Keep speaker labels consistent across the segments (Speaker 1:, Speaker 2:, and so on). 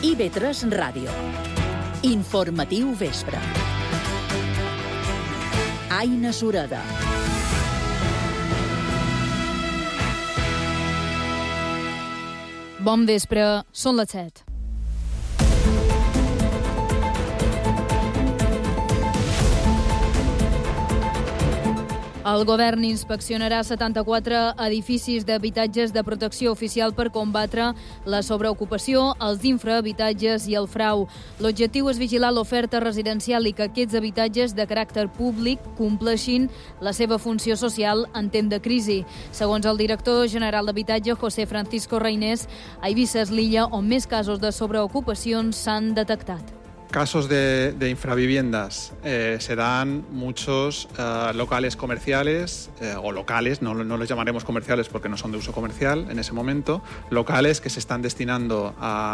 Speaker 1: IB3 Ràdio. Informatiu vespre. Aina Sureda.
Speaker 2: Bon vespre, són les 7. El govern inspeccionarà 74 edificis d'habitatges de protecció oficial per combatre la sobreocupació, els infrahabitatges i el frau. L'objectiu és vigilar l'oferta residencial i que aquests habitatges de caràcter públic compleixin la seva funció social en temps de crisi. Segons el director general d'Habitatge, José Francisco Reynés, a Eivissa és l'illa on més casos de sobreocupacions s'han detectat.
Speaker 3: Casos de infraviviendas se dan muchos locales comerciales o locales, no los llamaremos comerciales porque no son de uso comercial en ese momento, locales que se están destinando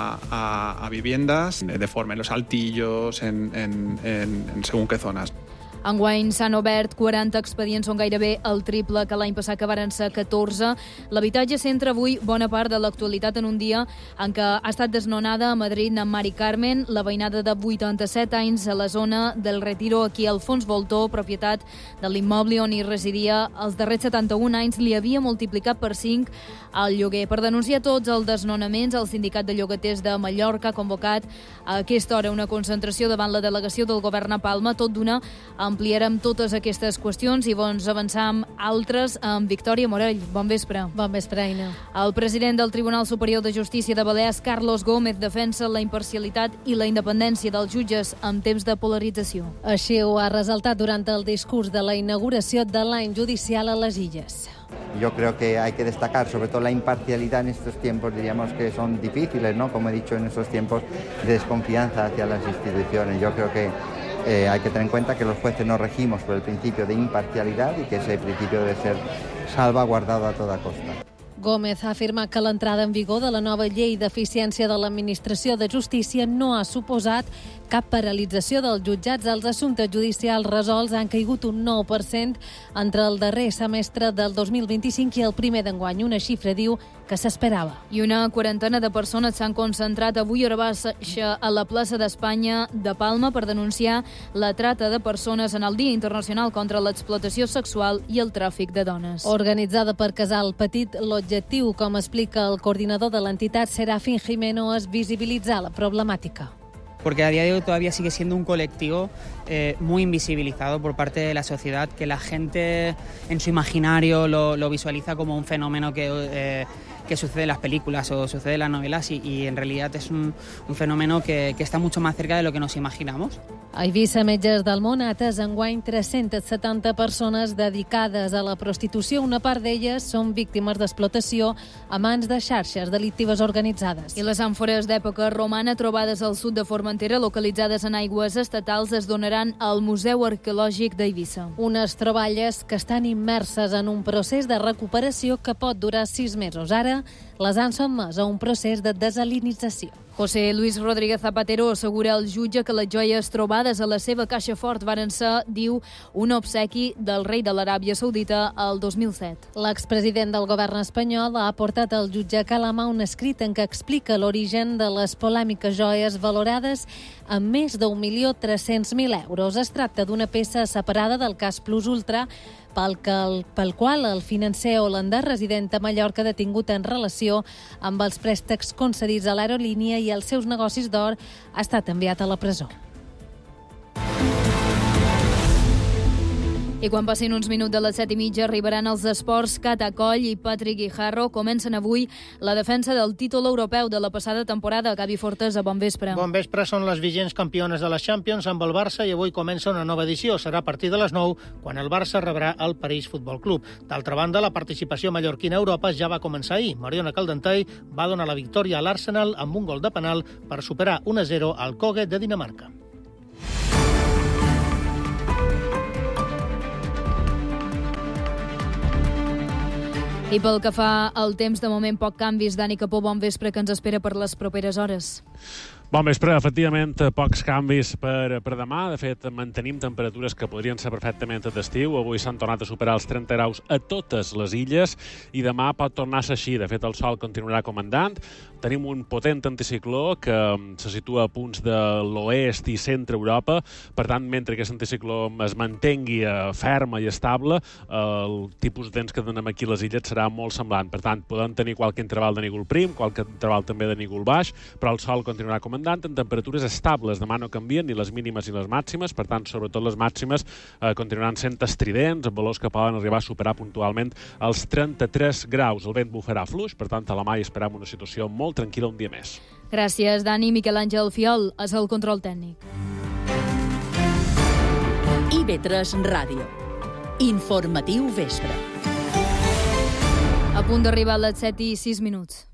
Speaker 3: a viviendas de forma en los altillos, en según qué zonas.
Speaker 2: Enguany s'han obert 40 expedients, són gairebé el triple que l'any passat, que varen ser 14. L'habitatge centra avui bona part de l'actualitat en un dia en què ha estat desnonada a Madrid en Mari Carmen, la veïnada de 87 anys a la zona del Retiro, aquí al Fons Voltor, propietat de l'immoble on hi residia. Els darrers 71 anys li havia multiplicat per 5 el lloguer. Per denunciar tots els desnonaments, el Sindicat de Llogaters de Mallorca ha convocat a aquesta hora una concentració davant la delegació del govern a Palma. Tot d'una ampliarem totes aquestes qüestions i avançar amb altres amb Victòria Morell. Bon vespre.
Speaker 4: Bon vespre, Aina.
Speaker 2: El president del Tribunal Superior de Justícia de Balears, Carlos Gómez, defensa la imparcialitat i la independència dels jutges en temps de polarització.
Speaker 4: Així ho ha resaltat durant el discurs de la inauguració de l'any judicial a les Illes.
Speaker 5: Yo creo que hay que destacar sobre todo la imparcialidad en estos tiempos, diríamos que son difíciles, ¿no? Como he dicho, en estos tiempos de desconfianza hacia las instituciones. Yo creo que hay que tener en cuenta que los jueces nos regimos por el principio de imparcialidad y que ese principio debe ser salvaguardado a toda costa.
Speaker 4: Gómez ha afirmat que l'entrada en vigor de la nova llei d'eficiència de l'Administració de Justícia no ha suposat cap paralització dels jutjats. Els assumptes judicials resolts han caigut un 9% entre el darrer semestre del 2025 i el primer d'enguany, una xifra, diu, que s'esperava.
Speaker 2: I una quarantena de persones s'han concentrat avui a hora baixa a la plaça d'Espanya de Palma per denunciar la trata de persones en el Dia Internacional contra l'explotació sexual i el tràfic de dones.
Speaker 4: Organitzada per Casal Petit, l'objectiu, com explica el coordinador de l'entitat, Serafín Jimeno, és visibilitzar la problemàtica.
Speaker 6: Porque a día de hoy todavía sigue siendo un colectivo muy invisibilizado por parte de la sociedad, que la gente en su imaginario lo visualiza como un fenómeno que sucede en las películas o sucede en las novelas y en realidad es un fenómeno que está mucho más cerca de lo que nos imaginamos.
Speaker 4: A Eivissa, Metges del Món ha atès enguany 370 persones dedicades a la prostitució. Una part d'elles són víctimes d'explotació a mans de xarxes delictives organitzades.
Speaker 2: I les àmfores d'època romana trobades al sud de Formentera, localitzades en aigües estatals, es donaran al Museu Arqueològic d'Eivissa.
Speaker 4: Unes troballes que estan immerses en un procés de recuperació que pot durar 6 mesos. Ara les han sotmès a un procés de desalinització.
Speaker 2: José Luis Rodríguez Zapatero assegura al jutge que les joies trobades a la seva caixa fort varen ser, diu, un obsequi del rei de l'Aràbia Saudita el 2007.
Speaker 4: L'expresident del govern espanyol ha aportat al jutge Calamà un escrit en què explica l'origen de les polèmiques joies valorades amb més d'1.300.000 euros. Es tracta d'una peça separada del cas Plus Ultra, pel qual el financer holandès resident a Mallorca, detingut en relació amb els préstecs concedits a l'aerolínia i els seus negocis d'or, ha estat enviat a la presó.
Speaker 2: I quan passin uns minuts de les 7:30 arribaran els esports. Cata Coll i Patrick Guijarro comencen avui la defensa del títol europeu de la passada temporada. Gavi Fortesa, bon vespre.
Speaker 7: Bon vespre, són les vigents campiones de les Champions amb el Barça i avui comença una nova edició. Serà a partir de les 9 quan el Barça rebrà el París Futbol Club. D'altra banda, la participació mallorquina a Europa ja va començar ahir. Mariona Caldentei va donar la victòria a l'Arsenal amb un gol de penal per superar 1-0 al Køge de Dinamarca.
Speaker 2: I pel que fa al temps, de moment poc canvis. Dani Capó, bon vespre, que ens espera per les properes hores.
Speaker 8: Bon vespre, efectivament, pocs canvis per demà. De fet, mantenim temperatures que podrien ser perfectament d'estiu. Avui s'han tornat a superar els 30 graus a totes les illes i demà pot tornar a ser així. De fet, el sol continuarà comandant. tenim un potent anticicló que se situa a punts de l'oest i centre Europa. Per tant, mentre aquest anticicló es mantengui ferma i estable, el tipus de temps que tenim aquí a les illes serà molt semblant. Per tant, podem tenir qualque interval de nígol prim, qualque interval també de nígol baix, però el sol continuarà comandant en temperatures estables. Demà no canvien ni les mínimes ni les màximes, per tant, sobretot les màximes continuaran sent estridents, amb valors que poden arribar a superar puntualment els 33 graus. El vent bufarà fluix, per tant, a la Mai esperem una situació molt tranquil·la un dia més.
Speaker 2: Gràcies, Dani. Miquel Àngel Fiol és el control tècnic.
Speaker 1: IB3 Ràdio. Informatiu vespre.
Speaker 2: A punt d'arribar a les 7:06.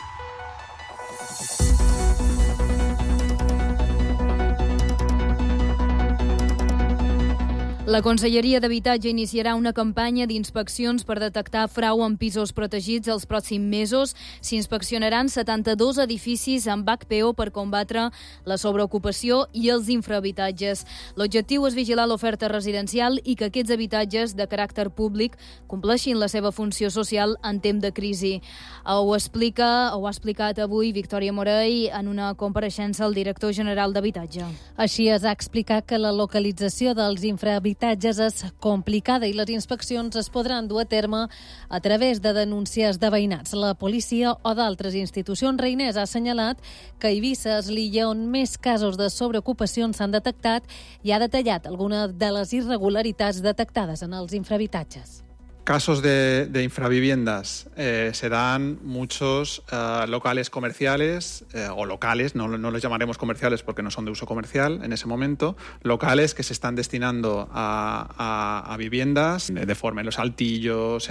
Speaker 2: La Conselleria d'Habitatge iniciarà una campanya d'inspeccions per detectar frau en pisos protegits els pròxims mesos. S'inspeccionaran 72 edificis amb HPO per combatre la sobreocupació i els infrahabitatges. L'objectiu és vigilar l'oferta residencial i que aquests habitatges de caràcter públic compleixin la seva funció social en temps de crisi. Ho ha explicat avui Victòria Morell en una compareixença al director general d'Habitatge.
Speaker 4: Així es ha explicat que la localització dels infrahabitatges és complicada i les inspeccions es podran dur a terme a través de denúncies de veïnats. La policia o d'altres institucions. Reinés ha assenyalat que a Eivissa és l'illa on més casos de sobreocupacions s'han detectat i ha detallat algunes de les irregularitats detectades en els infrahabitatges.
Speaker 3: Casos de infraviviendas se dan muchos locales comerciales o locales, no los llamaremos comerciales porque no son de uso comercial en ese momento, locales que se están destinando a viviendas de forma en los altillos,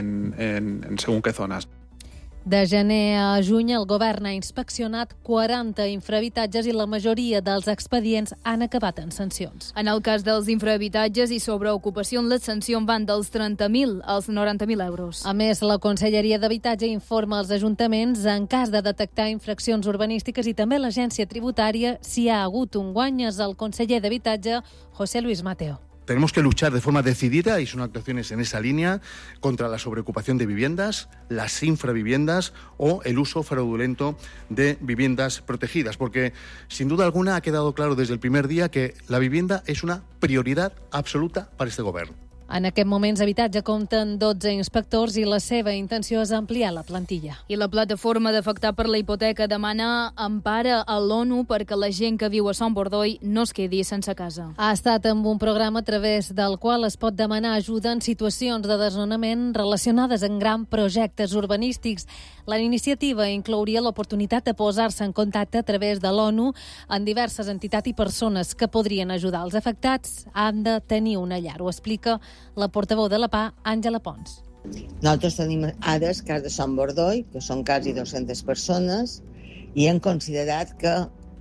Speaker 3: en según qué zonas.
Speaker 4: De gener a juny, el govern ha inspeccionat 40 infrahabitatges i la majoria dels expedients han acabat en sancions.
Speaker 2: En el cas dels infrahabitatges i sobreocupació, les sancions van dels 30.000 als 90.000 euros.
Speaker 4: A més, la Conselleria d'Habitatge informa als ajuntaments en cas de detectar infraccions urbanístiques i també l'Agència Tributària si hi ha hagut un guany. És el conseller d'Habitatge, José Luis Mateo.
Speaker 9: Tenemos que luchar de forma decidida, y son actuaciones en esa línea, contra la sobreocupación de viviendas, las infraviviendas o el uso fraudulento de viviendas protegidas, porque sin duda alguna ha quedado claro desde el primer día que la vivienda es una prioridad absoluta para este gobierno.
Speaker 4: En aquest moments, Habitatge compta amb 12 inspectors i la seva intenció és ampliar la plantilla.
Speaker 2: I la plataforma d'afectar per la hipoteca demana empara a l'ONU perquè la gent que viu a Sant Bordoi no es quedi sense casa.
Speaker 4: Ha estat amb un programa a través del qual es pot demanar ajuda en situacions de desnonament relacionades amb grans projectes urbanístics. La iniciativa inclouria l'oportunitat de posar-se en contacte a través de l'ONU amb diverses entitats i persones que podrien ajudar. Els afectats han de tenir una llar. Ho explica la portaveu de la PA, Àngela Pons.
Speaker 10: Nosaltres tenim ara el cas de Sant Bordoi, que són quasi 200 persones, i hem considerat que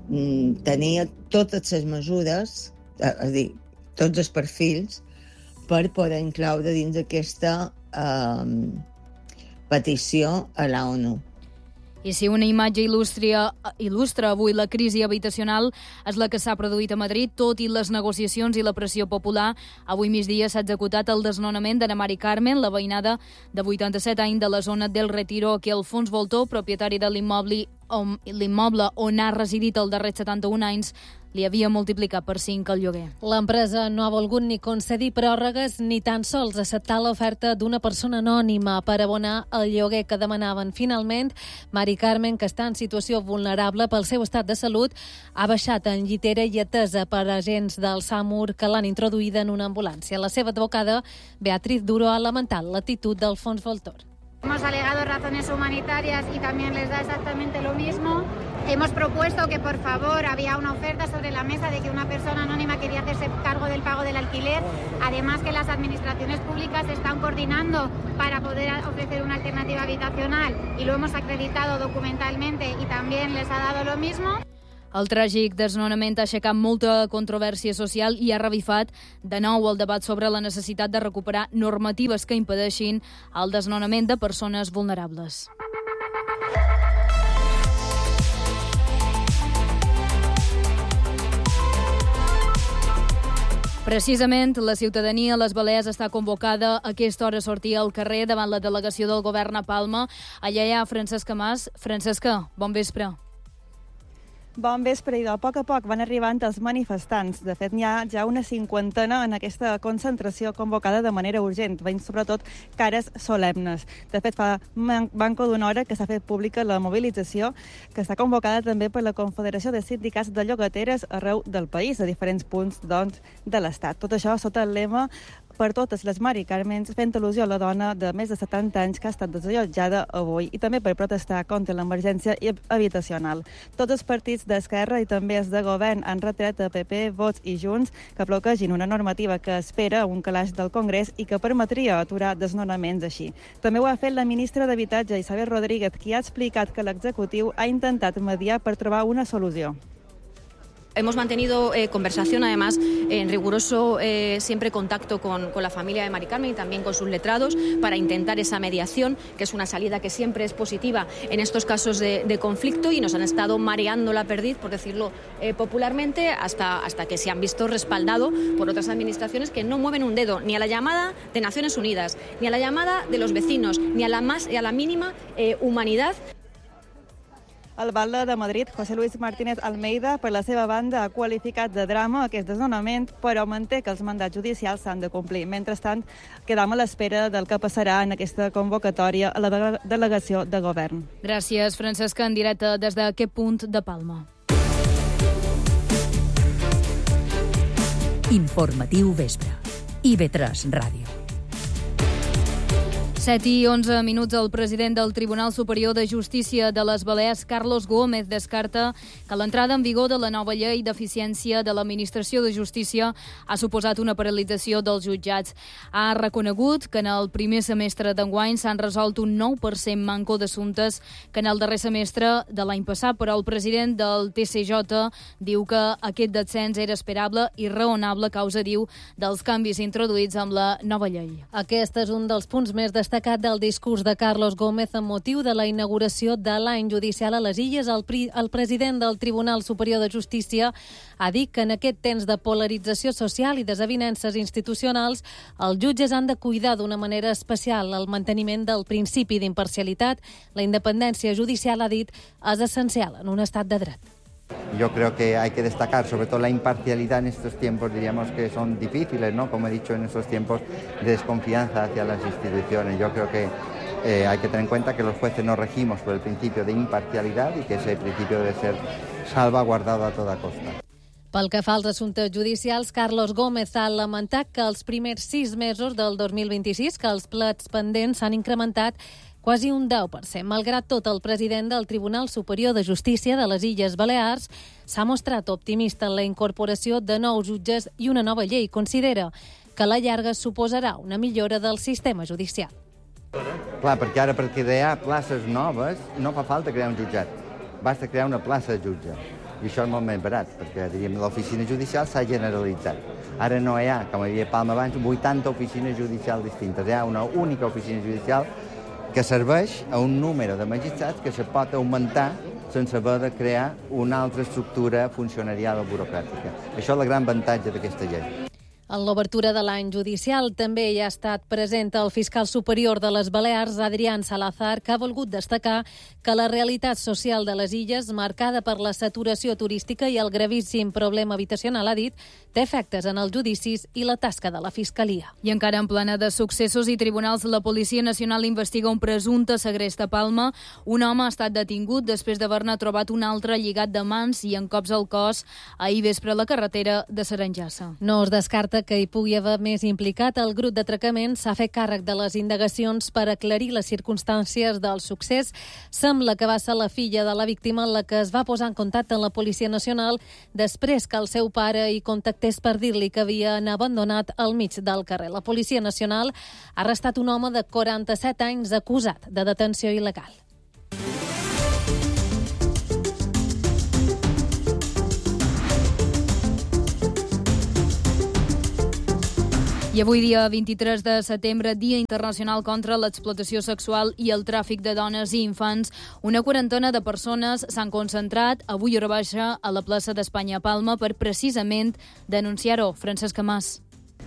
Speaker 10: tenia totes les mesures, és a dir, tots els perfils, per poder incloure dins d'aquesta petició a la ONU.
Speaker 2: I si una imatge il·lustra avui la crisi habitacional és la que s'ha produït a Madrid, tot i les negociacions i la pressió popular, avui migdia s'ha executat el desnonament d'Ana Mari Carmen, la veïnada de 87 anys de la zona del Retiro, que Alfons Voltó, propietari de l'immoble on ha residit els darrers 71 anys, li havia multiplicat per 5 el lloguer.
Speaker 4: L'empresa no ha volgut ni concedir pròrrogues ni tan sols acceptar l'oferta d'una persona anònima per abonar el lloguer que demanaven. Finalment, Mari Carmen, que està en situació vulnerable pel seu estat de salut, ha baixat en llitera i atesa per agents del SAMUR que l'han introduïda en una ambulància. La seva advocada, Beatriz Duro, ha lamentat l'actitud d'Alfons Voltor.
Speaker 11: Hemos alegado razones humanitarias y también les da exactamente lo mismo. Hemos propuesto que, por favor, había una oferta sobre la mesa de que una persona anónima quería hacerse cargo del pago del alquiler. Además, que las administraciones públicas están coordinando para poder ofrecer una alternativa habitacional y lo hemos acreditado documentalmente y también les ha dado lo mismo.
Speaker 2: El tràgic desnonament ha aixecat molta controvèrsia social i ha revifat de nou el debat sobre la necessitat de recuperar normatives que impedeixin el desnonament de persones vulnerables. Precisament, la ciutadania a les Balears està convocada a aquesta hora a sortir al carrer davant la delegació del govern a Palma. Allà hi ha Francesca Mas. Francesca, bon vespre.
Speaker 12: Bon vespre, i a poc van arribant els manifestants. De fet, n'hi ha ja una cinquantena en aquesta concentració convocada de manera urgent, veient sobretot cares solemnes. De fet, fa manco d'una hora que s'ha fet pública la mobilització, que està convocada també per la Confederació de Sindicats de Llogateres arreu del país, a diferents punts de l'Estat. Tot això sota el lema per totes les Mari Carmens, fent al·lusió a la dona de més de 70 anys que ha estat desallotjada avui, i també per protestar contra l'emergència habitacional. Tots els partits d'Esquerra i també els de govern han retret a PP, Vox i Junts que bloquegin una normativa que espera un calaix del Congrés i que permetria aturar desnonaments així. També ho ha fet la ministra d'Habitatge, Isabel Rodríguez, qui ha explicat que l'executiu ha intentat mediar per trobar una solució.
Speaker 13: Hemos mantenido conversación, además, en riguroso siempre contacto con la familia de Mari Carmen y también con sus letrados para intentar esa mediación, que es una salida que siempre es positiva en estos casos de conflicto, y nos han estado mareando la perdiz, por decirlo popularmente, hasta que se han visto respaldado por otras administraciones que no mueven un dedo ni a la llamada de Naciones Unidas, ni a la llamada de los vecinos, ni a la mínima humanidad.
Speaker 12: El batlle de Madrid, José Luis Martínez Almeida, per la seva banda, ha qualificat de drama aquest desnonament, però manté que els mandats judicials s'han de complir. Mentrestant, quedam a l'espera del que passarà en aquesta convocatòria a la delegació de govern.
Speaker 2: Gràcies, Francesca, en directe des d'aquest punt de Palma.
Speaker 1: Informatiu Vespre. IB3 Ràdio.
Speaker 2: 7 i 11 minuts. El president del Tribunal Superior de Justícia de les Balears, Carlos Gómez, descarta que l'entrada en vigor de la nova llei d'eficiència de l'Administració de Justícia ha suposat una paralització dels jutjats. Ha reconegut que en el primer semestre d'enguany s'han resolt un 9% manco d'assumptes que en el darrer semestre de l'any passat, però el president del TCJ diu que aquest descens era esperable i raonable a causa, diu, dels canvis introduïts amb la nova llei.
Speaker 4: Aquest és un dels punts més destacats del discurs de Carlos Gómez amb motiu de la inauguració de l'any judicial a les Illes. El president del Tribunal Superior de Justícia ha dit que en aquest temps de polarització social i desavinences institucionals els jutges han de cuidar d'una manera especial el manteniment del principi d'imparcialitat. La independència judicial, ha dit, és essencial en un estat de dret.
Speaker 5: Yo creo que hay que destacar sobre todo la imparcialidad en estos tiempos, diríamos que son difíciles, ¿no? Como he dicho, en estos tiempos de desconfianza hacia las instituciones. Yo creo que hay que tener en cuenta que los jueces nos regimos por el principio de imparcialidad y que ese principio debe ser salvaguardado a toda costa.
Speaker 4: Pel que fa als assumptes judicials, Carlos Gómez ha lamentat que els primers 6 mesos del 2026 que els plets pendents s'han incrementat quasi un 10%. Malgrat tot, el president del Tribunal Superior de Justícia de les Illes Balears s'ha mostrat optimista en la incorporació de nous jutges i una nova llei. Considera que a la llarga suposarà una millora del sistema judicial.
Speaker 5: Clar, perquè ara per crear places noves no fa falta crear un jutjat. Basta crear una plaça de jutge. I això és molt més barat, perquè diríem l'oficina judicial s'ha generalitzat. Ara no hi ha, com hi havia a Palma abans, 80 oficines judicials distintes. Hi ha una única oficina judicial que serveix a un número de magistrats que se pot augmentar sense haver de crear una altra estructura funcionarial o burocràtica. Això és el gran avantatge d'aquesta llei.
Speaker 4: En l'obertura de l'any judicial també hi ha estat present el fiscal superior de les Balears, Adrián Salazar, que ha volgut destacar que la realitat social de les illes, marcada per la saturació turística i el gravíssim problema habitacional, ha dit, té efectes en els judicis i la tasca de la Fiscalia.
Speaker 2: I encara en plena de successos i tribunals, la Policia Nacional investiga un presumpte segrest a Palma. Un home ha estat detingut després d'haver-ne trobat un altre lligat de mans i en cops al cos ahir vespre a la carretera de Saranjassa.
Speaker 4: No es descarta que hi pugui haver més implicat. El grup d'atracament s'ha fet càrrec de les indagacions per aclarir les circumstàncies del succés. Sembla que va ser la filla de la víctima la que es va posar en contacte amb la Policia Nacional després que el seu pare hi contactés per dir-li que havien abandonat al mig del carrer. La Policia Nacional ha arrestat un home de 47 anys acusat de detenció il·legal.
Speaker 2: I avui, dia 23 de setembre, Dia Internacional contra l'Explotació Sexual i el Tràfic de Dones i Infants, una quarantena de persones s'han concentrat avui a hora baixa a la plaça d'Espanya a Palma per precisament denunciar-ho. Francesc Mas.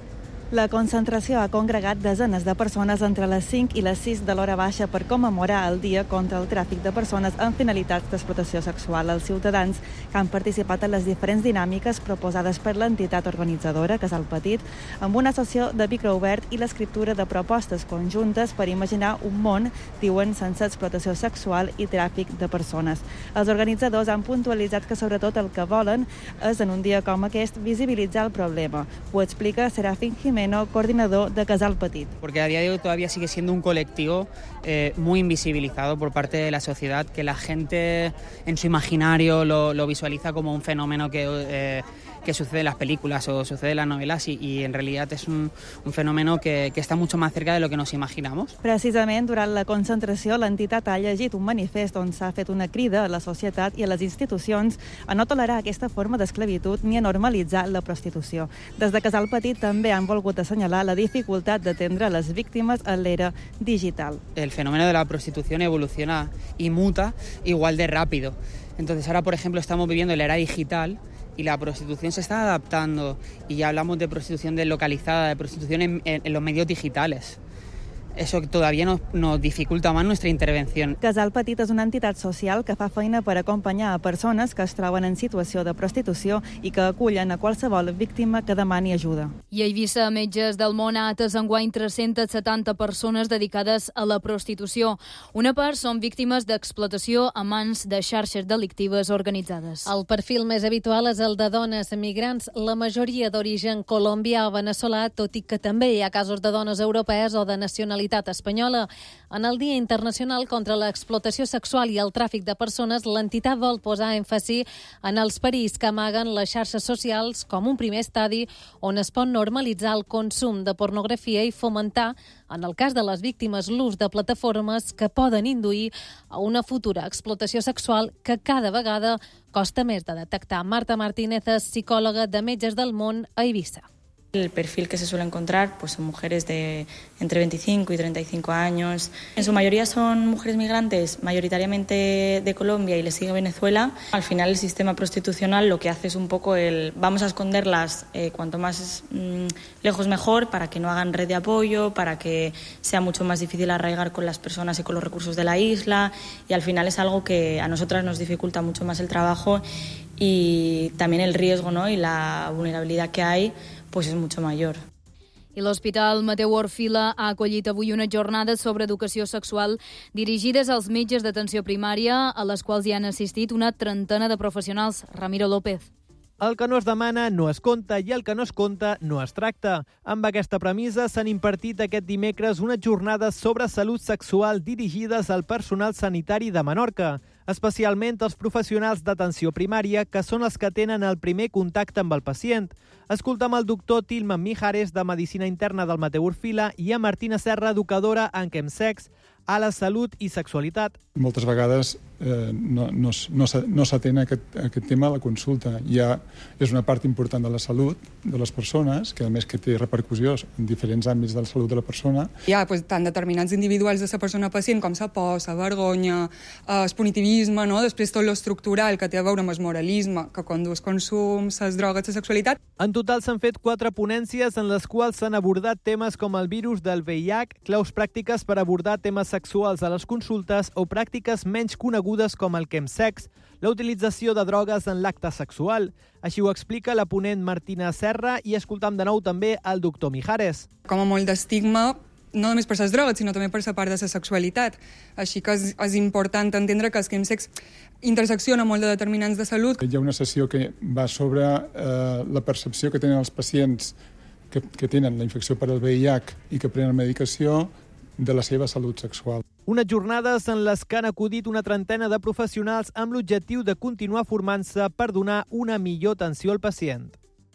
Speaker 12: La concentració ha congregat desenes de persones entre les 5 i les 6 de l'hora baixa per commemorar el Dia contra el Tràfic de Persones amb finalitats d'explotació sexual. Els ciutadans que han participat en les diferents dinàmiques proposades per l'entitat organitzadora, Casal Petit, amb una sessió de micro obert i l'escriptura de propostes conjuntes per imaginar un món, diuen, sense explotació sexual i tràfic de persones. Els organitzadors han puntualitzat que sobretot el que volen és, en un dia com aquest, visibilitzar el problema. Ho explica Serafín Jiménez, coordinador de Casal Petit.
Speaker 6: Porque a día de hoy todavía sigue siendo un colectivo muy invisibilizado por parte de la sociedad, que la gente en su imaginario lo visualiza como un fenómeno que sucede en las películas o sucede en las novelas y en realidad es un fenómeno que está mucho más cerca de lo que nos imaginamos.
Speaker 12: Precisament, durant la concentració, l'entitat ha llegit un manifest on s'ha fet una crida a la societat i a les institucions a no tolerar aquesta forma d'esclavitud ni a normalitzar la prostitució. Des de Casal Petit també han volgut assenyalar la dificultat d'atendre les víctimes en l'era digital.
Speaker 6: El fenómeno de la prostitución evoluciona y muta igual de rápido. Entonces ahora, por ejemplo, estamos viviendo en la era digital y la prostitución se está adaptando y ya hablamos de prostitución deslocalizada, de prostitución en los medios digitales. Eso todavía nos dificulta más nuestra intervención.
Speaker 12: Casal Petit és una entitat social que fa feina per acompanyar a persones que es troben en situació de prostitució i que acullen a qualsevol víctima que demani ajuda.
Speaker 2: I a Eivissa, Metges del Món ha atès enguany 370 persones dedicades a la prostitució. Una part són víctimes d'explotació a mans de xarxes delictives organitzades.
Speaker 4: El perfil més habitual és el de dones migrants, la majoria d'origen colombià o veneçolà, tot i que també hi ha casos de dones europees o de nacionalitat espanyola. En el Dia Internacional contra l'explotació sexual i el tràfic de persones, l'entitat vol posar èmfasi en els perills que amaguen les xarxes socials com un primer estadi on es pot normalitzar el consum de pornografia i fomentar, en el cas de les víctimes, l'ús de plataformes que poden induir a una futura explotació sexual que cada vegada costa més de detectar. Marta Martínez és psicòloga de Metges del Món a Eivissa.
Speaker 14: El perfil que se suele encontrar pues son mujeres de entre 25 y 35 años. En su mayoría son mujeres migrantes, mayoritariamente de Colombia y les sigue Venezuela. Al final el sistema prostitucional lo que hace es un poco vamos a esconderlas cuanto más lejos mejor para que no hagan red de apoyo, para que sea mucho más difícil arraigar con las personas y con los recursos de la isla, y al final es algo que a nosotras nos dificulta mucho más el trabajo y también el riesgo, ¿no? Y la vulnerabilidad que hay pues és mucho mayor.
Speaker 2: I l'Hospital Mateu Orfila ha acollit avui una jornada sobre educació sexual dirigides als metges d'atenció primària, a les quals hi han assistit una trentena de professionals. Ramiro López.
Speaker 15: El que no es demana no es conta i el que no es conta no es tracta. Amb aquesta premissa s'han impartit aquest dimecres una jornada sobre salut sexual dirigides al personal sanitari de Menorca, especialment els professionals d'atenció primària, que són els que tenen el primer contacte amb el pacient. Escoltem el doctor Tilman Mijares, de Medicina Interna del Mateu Orfila, i a Martina Serra, educadora en chemsex, a la salut i sexualitat.
Speaker 16: Moltes vegades no s'atén aquest tema a la consulta. És una part important de la salut de les persones, que a més que té repercussions en diferents àmbits de la salut de la persona.
Speaker 17: Hi ha tant determinants individuals de la persona pacient com la por, la vergonya, el punitivisme, no? Després tot l'estructural que té a veure amb el moralisme, que condueix consum, les drogues, la sexualitat.
Speaker 15: En total s'han fet 4 ponències en les quals s'han abordat temes com el virus del VIH, claus pràctiques per abordar temes sexuals a les consultes o pràctiques menys conegudes com el chemsex, la utilització de drogues en l'acte sexual. Així ho explica la ponent Martina Serra i escoltam de nou també el doctor Mijares.
Speaker 17: Com a molt d'estigma, no només per les drogues, sinó també per la part de la sexualitat. Així que és important entendre que el chemsex intersecciona molt de determinants de salut.
Speaker 16: Hi ha una sessió que va sobre la percepció que tenen els pacients que tenen la infecció per al VIH i que prenen medicació de la seva salut sexual.
Speaker 15: Unes jornades en les que han acudit una trentena de professionals amb l'objectiu de continuar formant-se per donar una millor atenció al pacient.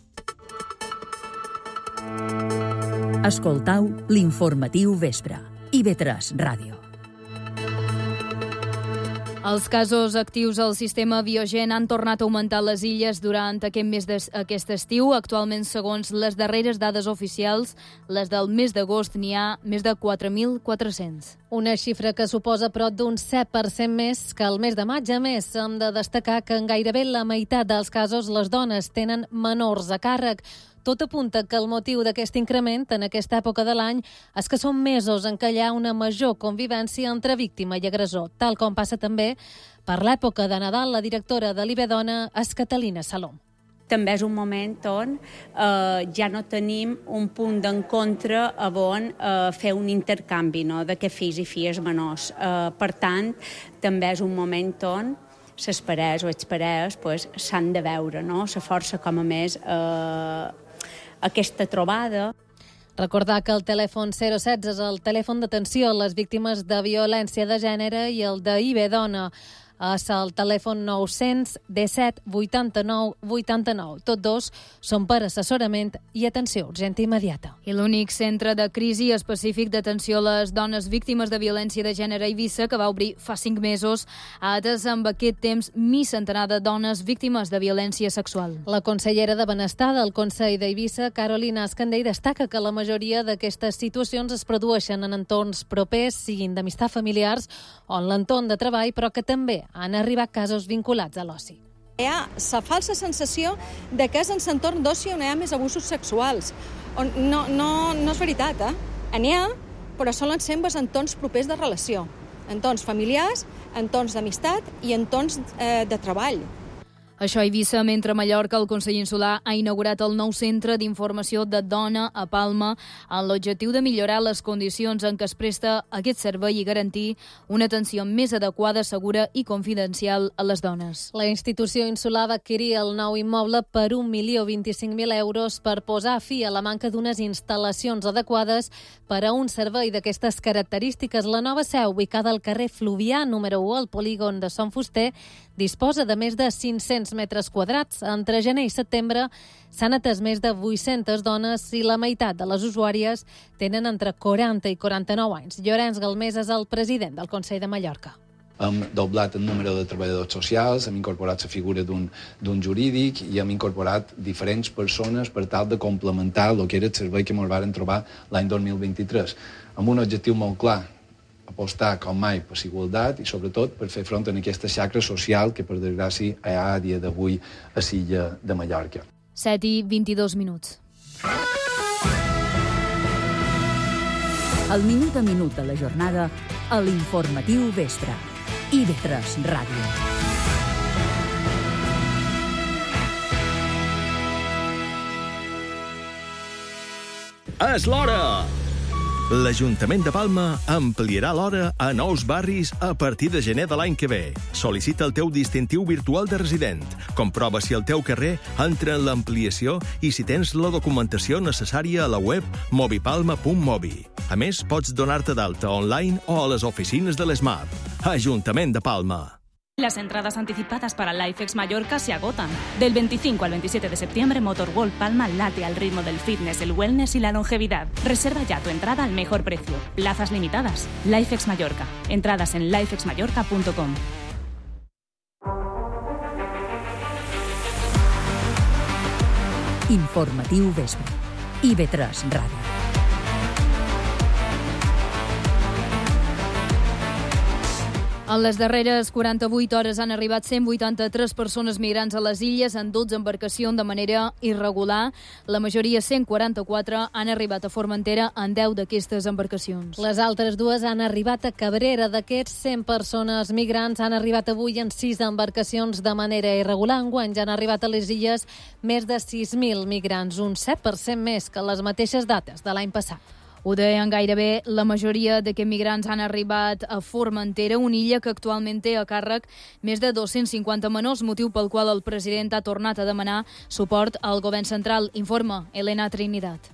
Speaker 1: Escoltau l'informatiu vespre. IB3 Ràdio.
Speaker 2: Els casos actius al sistema Biogen han tornat a augmentar a les illes durant aquest estiu. Actualment, segons les darreres dades oficials, les del mes d'agost, n'hi ha més de 4.400.
Speaker 4: Una xifra que suposa prop d'un 7% més que el mes de maig. A més, hem de destacar que en gairebé la meitat dels casos les dones tenen menors a càrrec. Tot apunta que el motiu d'aquest increment en aquesta època de l'any és que són mesos en què hi ha una major convivència entre víctima i agressor, tal com passa també per l'època de Nadal. La directora de l'IBEDONA és Catalina Salom.
Speaker 18: També és un moment on ja no tenim un punt d'encontre on fer un intercanvi de que fills i filles menors. Per tant, també és un moment on les parelles o els parelles s'han de veure, se força com a més aquesta trobada.
Speaker 4: Recordar que el telèfon 016 és el telèfon d'atenció a les víctimes de violència de gènere i el de IBEDONA és el telèfon 900 17 89 89. Tots dos són per assessorament i atenció urgent i immediata.
Speaker 2: I l'únic centre de crisi específic d'atenció a les dones víctimes de violència de gènere a Eivissa, que va obrir fa 5 mesos, ha atès amb aquest temps mig centenar de dones víctimes de violència sexual.
Speaker 4: La consellera de Benestar del Consell d'Eivissa, Carolina Escandell, destaca que la majoria d'aquestes situacions es produeixen en entorns propers, siguin d'amistat familiars o en l'entorn de treball, però que també han arribat casos vinculats a l'oci.
Speaker 19: Hi ha la falsa sensació de que és en l'entorn d'oci on hi ha més abusos sexuals. No és veritat, N'hi ha, però solen ser en entorns propers de relació. Entorns familiars, entorns d'amistat i entorns de treball.
Speaker 2: Això a Eivissa, mentre a Mallorca el Consell Insular ha inaugurat el nou centre d'informació de dona a Palma amb l'objectiu de millorar les condicions en què es presta aquest servei i garantir una atenció més adequada, segura i confidencial a les dones.
Speaker 4: La institució insular va adquirir el nou immoble per 1.025.000 euros per posar fi a la manca d'unes instal·lacions adequades per a un servei d'aquestes característiques. La nova seu, ubicada al carrer Fluvià, número 1, al polígon de Son Fuster, disposa de més de 500 metres quadrats. Entre gener i setembre s'han atès més de 800 dones i la meitat de les usuàries tenen entre 40 i 49 anys. Llorenç Galmés és el president del Consell de Mallorca.
Speaker 20: Hem doblat el número de treballadors socials, hem incorporat la figura d'un jurídic i hem incorporat diferents persones per tal de complementar el que era el servei que ens varen trobar l'any 2023, amb un objectiu molt clar: apostar com mai per igualtat i, sobretot, per fer front a aquesta xacra social que, per desgràcia, hi ha a dia d'avui a l'illa de Mallorca.
Speaker 2: 7:22 minuts.
Speaker 1: El minut a minut de la jornada a l'informatiu vespre. IB3 Ràdio.
Speaker 21: És l'hora! L'Ajuntament de Palma ampliarà l'hora a nous barris a partir de gener de l'any que ve. Sol·licita el teu distintiu virtual de resident. Comprova si el teu carrer entra en l'ampliació i si tens la documentació necessària a la web mobipalma.mobi. A més, pots donar-te d'alta online o a les oficines de l'ESMAP. Ajuntament de Palma.
Speaker 22: Las entradas anticipadas para LifeX Mallorca se agotan. Del 25 al 27 de septiembre, Motorworld Palma late al ritmo del fitness, el wellness y la longevidad. Reserva ya tu entrada al mejor precio. Plazas limitadas. LifeX Mallorca. Entradas en lifexmallorca.com.
Speaker 1: Informatiu vespre. IB3 Ràdio.
Speaker 2: En les darreres 48 hores han arribat 183 persones migrants a les illes en 12 embarcacions de manera irregular. La majoria, 144, han arribat a Formentera en 10 d'aquestes embarcacions.
Speaker 4: Les altres dues han arribat a Cabrera. D'aquests 100 persones migrants han arribat avui en 6 embarcacions de manera irregular. Enguany ja han arribat a les illes més de 6.000 migrants, un 7% més que les mateixes dates de l'any passat.
Speaker 2: Ho deien gairebé, la majoria d'aquests migrants han arribat a Formentera, una illa que actualment té a càrrec més de 250 menors, motiu pel qual el president ha tornat a demanar suport al govern central. Informa Elena Trinidad.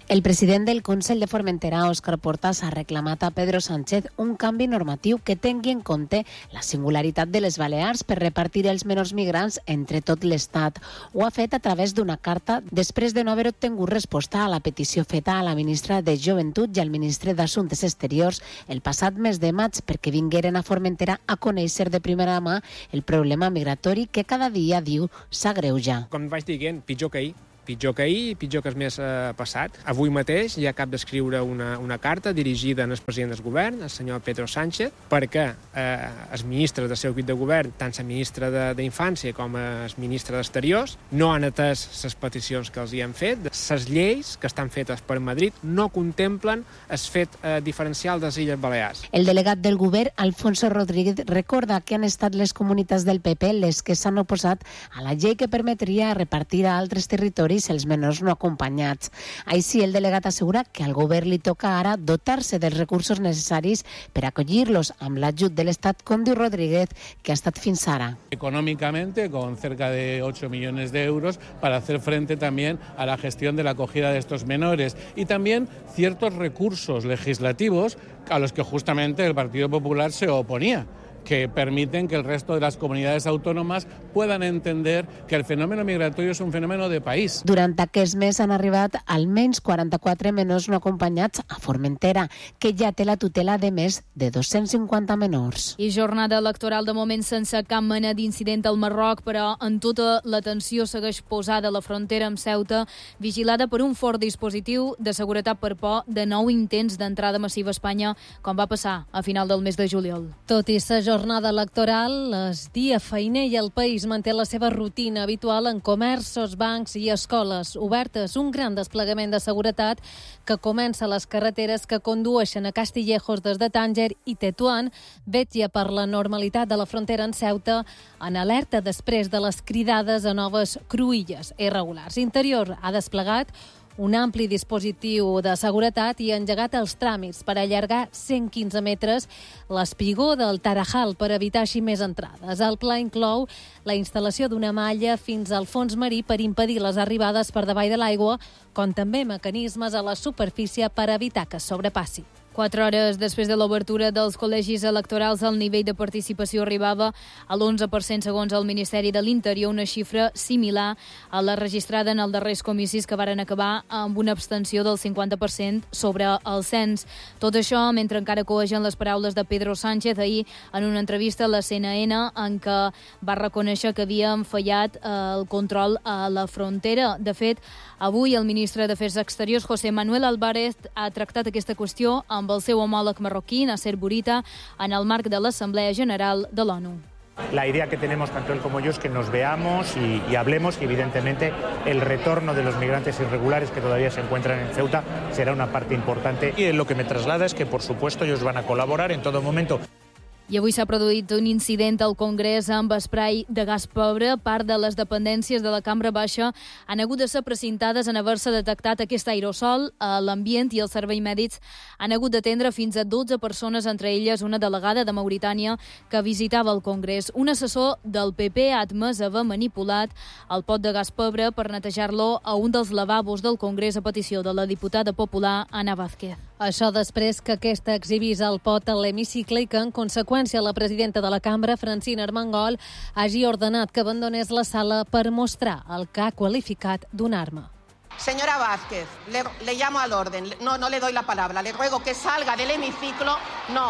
Speaker 7: El president del Consell de Formentera, Òscar Portas, ha reclamat a Pedro Sánchez un canvi normatiu que tingui en compte la singularitat de les Balears per repartir els menors migrants entre tot l'Estat. Ho ha fet a través d'una carta després de no haver obtingut resposta a la petició feta a la ministra de Joventut i al ministre d'Assumptes Exteriors el passat mes de maig perquè vingueren a Formentera a conèixer de primera mà el problema migratori que cada dia, diu, s'agreuja.
Speaker 8: Com vaig dient, pitjor que ahir. Pitjor que ahir, pitjor que el mes passat. Avui mateix ja acabo d'escriure una carta dirigida al president del govern, el senyor Pedro Sánchez, perquè els ministres del seu equip de govern, tant la ministra d'Infància com el ministre d'Exteriors, no han atès les peticions que els hi han fet. Les lleis que estan fetes per Madrid no contemplen el fet diferencial de les Illes Balears.
Speaker 7: El delegat del govern, Alfonso Rodríguez, recorda que han estat les comunitats del PP les que s'han oposat a la llei que permetria repartir a altres territoris els menors no acompanyats. Així, el delegat assegura que al govern li toca ara dotar-se dels recursos necessaris per acollir-los amb l'ajut de l'Estat, com diu Rodríguez, que ha estat fins ara.
Speaker 23: Económicamente, con cerca de 8 millones de euros para hacer frente también a la gestión de la acogida de estos menores y también ciertos recursos legislativos a los que justamente el Partido Popular se oponía, que permiten que el resto de las comunidades autónomas puedan entender que el fenómeno migratorio es un fenómeno de país.
Speaker 7: Durant aquest mes han arribat almenys 44 menors no acompanyats a Formentera, que ja té la tutela de més de 250 menors.
Speaker 2: I jornada electoral de moment sense cap mena d'incident al Marroc, però en tota l'atenció segueix posada a la frontera amb Ceuta, vigilada per un fort dispositiu de seguretat per por de nou intents d'entrada massiva a Espanya, com va passar a final del mes de juliol.
Speaker 4: Tot i sa jornada electoral, es dia feiner i el país manté la seva rutina habitual en comerços, bancs i escoles obertes. Un gran desplegament de seguretat que comença a les carreteres que condueixen a Castillejos des de Tànger i Tetuán, vetlla per la normalitat de la frontera en Ceuta, en alerta després de les cridades a noves cruïlles irregulars. Interior ha desplegat un ampli dispositiu de seguretat i ha engegat els tràmits per allargar 115 metres l'espigó del Tarajal per evitar així més entrades. El pla inclou la instal·lació d'una malla fins al fons marí per impedir les arribades per davall de l'aigua, com també mecanismes a la superfície per evitar que es sobrepassi.
Speaker 2: 4 hores després de l'obertura dels col·legis electorals, el nivell de participació arribava a l'11% segons el Ministeri de l'Interior, una xifra similar a la registrada en els darrers comicis que varen acabar amb una abstenció del 50% sobre el cens. Tot això mentre encara coegen les paraules de Pedro Sánchez ahir en una entrevista a la CNN en què va reconèixer que havien fallat el control a la frontera. De fet, avui el ministre d'Afers Exteriors, José Manuel Álvarez, ha tractat aquesta qüestió amb el seu homòleg marroquí, Nasser Bourita, en el marc de l'Assemblea General de l'ONU.
Speaker 24: La idea que tenemos tanto él como yo es que nos veamos y hablemos y evidentemente el retorno de los migrantes irregulares que todavía se encuentran en Ceuta será una parte importante y lo que me traslada es que por supuesto ellos van a colaborar en todo momento.
Speaker 2: I avui s'ha produït un incident al Congrés amb esprai de gas pebre. Part de les dependències de la Cambra Baixa han hagut de ser precintades en haver-se detectat aquest aerosol a l'ambient i els serveis mèdics han hagut d'atendre fins a 12 persones, entre elles una delegada de Mauritània que visitava el Congrés. Un assessor del PP ha admès haver manipulat el pot de gas pebre per netejar-lo a un dels lavabos del Congrés a petició de la diputada popular Ana Vázquez.
Speaker 4: Això després que aquesta exhibís el pot a l'hemicicle i que, en conseqüència, la presidenta de la cambra, Francina Armengol, hagi ordenat que abandonés la sala per mostrar el que ha qualificat d'una arma.
Speaker 25: Señora Vázquez, le llamo al orden. No le doy la palabra. Le ruego que salga del hemiciclo. No.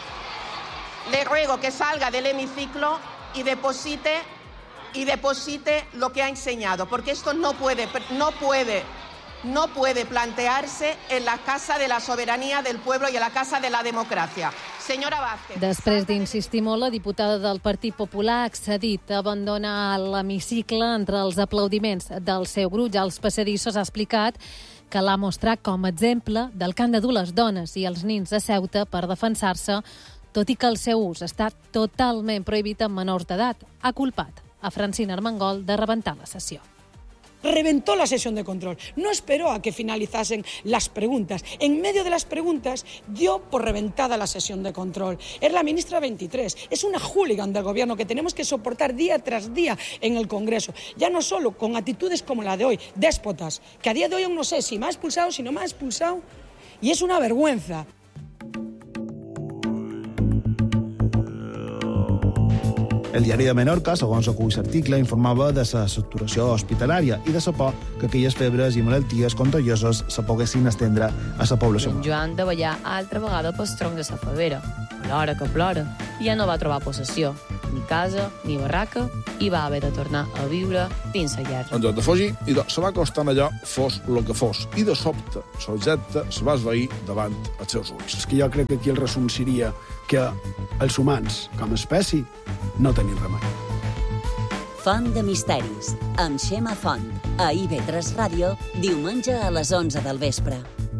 Speaker 25: Le ruego que salga del hemiciclo y deposite lo que ha enseñado, porque esto no puede plantearse en la Casa de la Soberanía del Pueblo y en la Casa de la Democracia. Senyora Vázquez.
Speaker 4: Després d'insistir molt, la diputada del Partit Popular ha accedit a abandonar l'hemicicle entre els aplaudiments del seu grup. Ja als passadissos ha explicat que l'ha mostrat com a exemple del que han de dur les dones i els nins de Ceuta per defensar-se, tot i que el seu ús està totalment prohibit en menors d'edat. Ha culpat a Francina Armengol de rebentar la sessió.
Speaker 3: reventó la sesión de control. No esperó a que finalizasen las preguntas. En medio de las preguntas dio por reventada la sesión de control. Es la ministra 23. Es una hooligan del gobierno que tenemos que soportar día tras día en el Congreso. Ya no solo con actitudes como la de hoy, déspotas, que a día de hoy aún no sé si me ha expulsado, si no me ha expulsado. Y es una vergüenza.
Speaker 9: El diari de Menorca, segons acull l'article, informava de la saturació hospitalària i de la por que aquelles febres i malalties contagioses se poguessin estendre a la població.
Speaker 10: En Joan de ballar altra vegada pel tronc de la favera. Plora que plora. Ja no va trobar possessió, ni casa, ni barraca, i va haver de tornar a viure dins la llar.
Speaker 11: En lloc de fugir, se va acostar allò, fos el que fos, i de sobte l'objecte se va esvair davant els seus ulls.
Speaker 13: És que jo crec que aquí el resum seria que els humans, com a espècie, no tenim remei.
Speaker 26: Font de misteris, amb Xema Font, a IB3 Ràdio, diumenge a les 11 del vespre.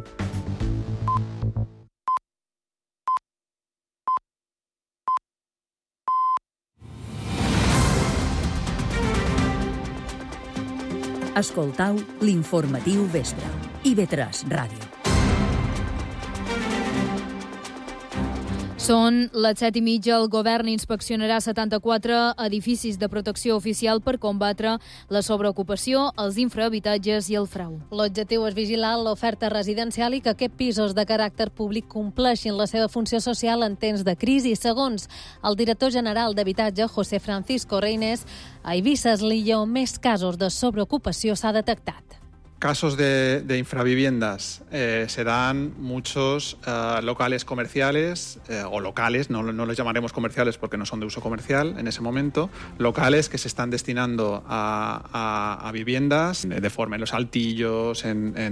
Speaker 1: Escoltau l'informatiu vespre. IB3 Ràdio.
Speaker 2: Són les 7:30. El govern inspeccionarà 74 edificis de protecció oficial per combatre la sobreocupació, els infrahabitatges i el frau.
Speaker 4: L'objectiu és vigilar l'oferta residencial i que aquests pisos de caràcter públic compleixin la seva funció social en temps de crisi. Segons el director general d'Habitatge, José Francisco Reynés, a Eivissa és l'illa on més casos de sobreocupació s'ha detectat.
Speaker 27: Casos de infraviviendas se dan muchos locales comerciales o locales, no los llamaremos comerciales porque no son de uso comercial en ese momento, locales que se están destinando a viviendas de forma en los altillos,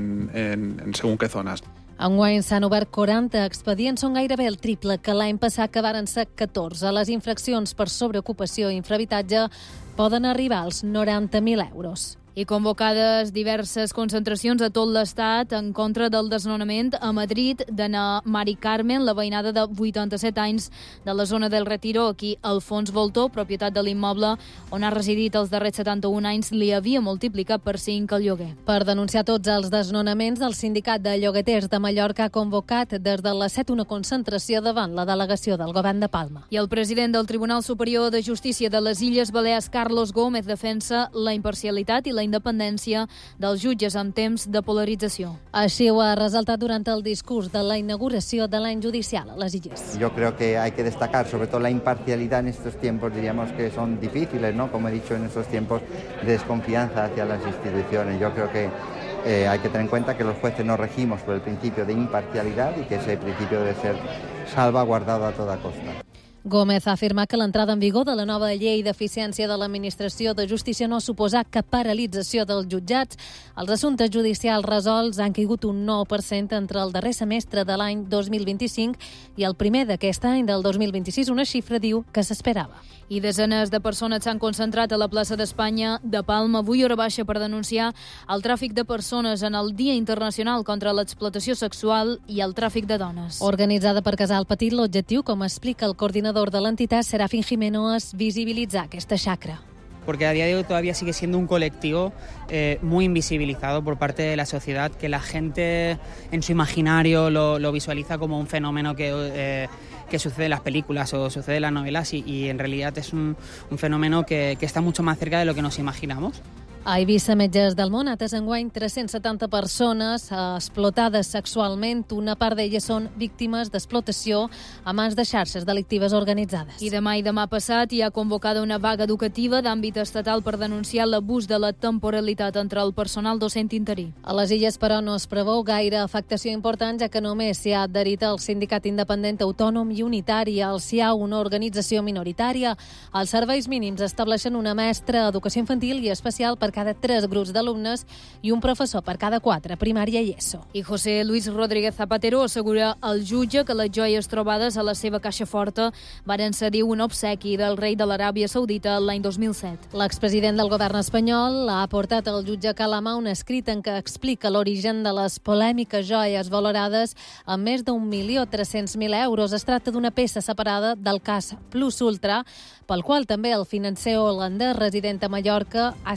Speaker 27: en según qué zonas.
Speaker 4: Enguany s'han obert 40 expedients, són gairebé el triple que l'any passat, que varen ser 14. Les infraccions per sobreocupació i infrahabitatge poden arribar als 90.000 euros.
Speaker 2: I convocades diverses concentracions a tot l'estat en contra del desnonament a Madrid de Mari Carmen, la veïnada de 87 anys de la zona del Retiro. Aquí, Alfons Voltó, propietat de l'immoble on ha residit els darrers 71 anys, li havia multiplicat per 5 el lloguer.
Speaker 4: Per denunciar tots els desnonaments, el Sindicat de Llogaters de Mallorca ha convocat des de les 7 una concentració davant la delegació del govern de Palma.
Speaker 2: I el president del Tribunal Superior de Justícia de les Illes Balears, Carlos Gómez, defensa la imparcialitat i la independència dels jutges en temps de polarització.
Speaker 4: Així ho ha resaltat durant el discurs de la inauguració de l'any judicial a les Illes.
Speaker 5: Yo creo que hay que destacar sobre todo la imparcialidad en estos tiempos, diríamos que son difíciles, ¿no? Como he dicho, en estos tiempos de desconfianza hacia las instituciones. Yo creo que hay que tener en cuenta que los jueces nos regimos por el principio de imparcialidad y que ese principio debe ser salvaguardado a toda costa.
Speaker 4: Gómez ha afirmat que l'entrada en vigor de la nova llei d'eficiència de l'Administració de Justícia no ha suposat cap paralització dels jutjats. Els assumptes judicials resolts han caigut un 9% entre el darrer semestre de l'any 2025 i el primer d'aquest any, del 2026, una xifra, diu, que s'esperava.
Speaker 2: I desenes de persones s'han concentrat a la plaça d'Espanya de Palma avui hora baixa per denunciar el tràfic de persones en el Dia Internacional contra l'explotació sexual i el tràfic de dones.
Speaker 4: Organitzada per Casal Petit, l'objectiu, com explica el coordinador de l'entitat, Serafín Jimeno, es visibilitzar aquesta xacra.
Speaker 6: Porque a día de hoy todavía sigue siendo un colectivo muy invisibilizado por parte de la sociedad, que la gente en su imaginario lo visualiza como un fenómeno que sucede en las películas o sucede en las novelas y en realidad es un fenómeno que está mucho más cerca de lo que nos imaginamos.
Speaker 4: A Eivissa, Metges del Món, atès enguany 370 persones explotades sexualment. Una part d'elles són víctimes d'explotació a mans de xarxes delictives organitzades.
Speaker 2: I demà passat hi ha convocada una vaga educativa d'àmbit estatal per denunciar l'abús de la temporalitat entre el personal docent interí.
Speaker 4: A les Illes, però, no es preveu gaire afectació important, ja que només s'hi ha adherit el Sindicat Independent Autònom i Unitari. Els hi ha una organització minoritària. Els serveis mínims estableixen una mestra d'educació infantil i especial per cada 3 grups d'alumnes i un professor per cada 4, primària i ESO.
Speaker 2: I José Luis Rodríguez Zapatero assegura al jutge que les joies trobades a la seva caixa forta varen cedir un obsequi del rei de l'Aràbia Saudita l'any 2007.
Speaker 4: L'expresident del govern espanyol ha aportat al jutge Calamà un escrit en què explica l'origen de les polèmiques joies valorades amb més d'1.300.000 euros. Es tracta d'una peça separada del cas Plus Ultra, pel qual també el financer holandès resident a Mallorca ha estat detingut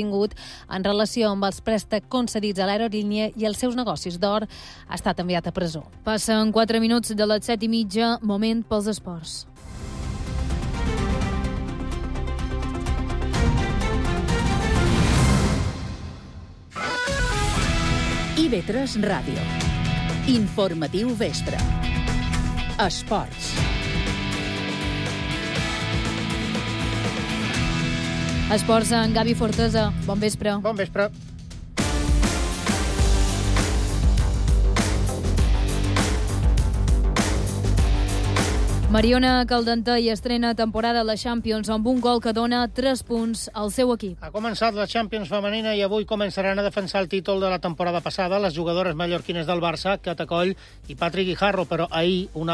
Speaker 4: detingut en relació amb els préstecs concedits a l'aerolínia i els seus negocis d'or. Ha estat enviat a presó.
Speaker 2: Passen 4 minuts de les 7:30, moment pels esports.
Speaker 1: IB3 Ràdio. Informatiu vespre. Esports.
Speaker 2: Esports en Gavi Fortesa. Bon vespre.
Speaker 12: Bon vespre.
Speaker 2: Mariona Caldentey estrena temporada a la Champions amb un gol que dona 3 punts al seu equip.
Speaker 12: Ha començat la Champions femenina i avui començaran a defensar el títol de la temporada passada les jugadores mallorquines del Barça, Cata Coll i Patrick Guijarro, però ahir una